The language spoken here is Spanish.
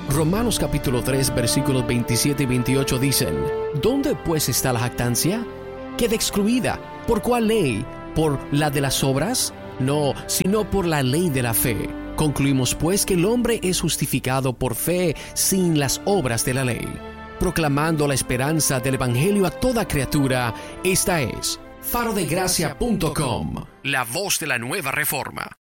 Romanos capítulo 3 versículos 27 y 28 dicen: ¿Dónde pues está la jactancia? Queda excluida. ¿Por cuál ley? ¿Por la de las obras? No, sino por la ley de la fe. Concluimos pues que el hombre es justificado por fe sin las obras de la ley. Proclamando la esperanza del Evangelio a toda criatura, esta es farodegracia.com, la voz de la nueva reforma.